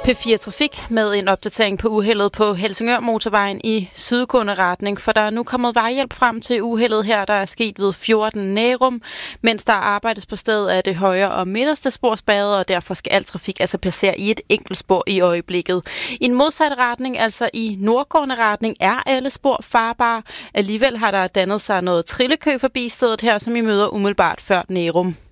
P4 Trafik med en opdatering på uheldet på Helsingør Motorvejen i sydgående retning, for der er nu kommet vejhjælp frem til uheldet her, der er sket ved 14 Nærum. Mens der arbejdes på stedet, er det højre og midterste spor spærret, og derfor skal al trafik altså passere i et enkelt spor i øjeblikket. I en modsat retning, altså i nordgående retning, er alle spor farbare. Alligevel har der dannet sig noget trillekø forbi stedet her, som I møder umiddelbart før Nærum.